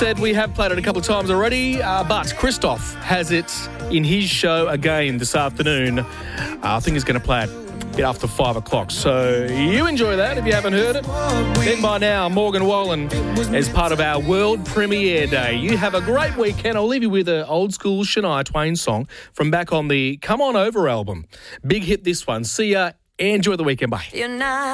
Said we have played it a couple of times already, but Christoph has it in his show again this afternoon. I think he's going to play it a bit after 5 o'clock. So you enjoy that if you haven't heard it. Then by now, Morgan Wallen is part of our world premiere day. You have a great weekend. I'll leave you with an old school Shania Twain song from back on the Come On Over album. Big hit this one. See ya. Enjoy the weekend. Bye.